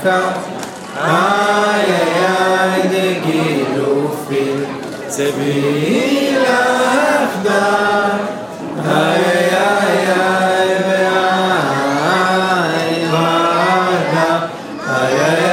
דווקא, איי איי איי דגילופין, צבי לך דר, איי איי איי ואיי ורדה, איי איי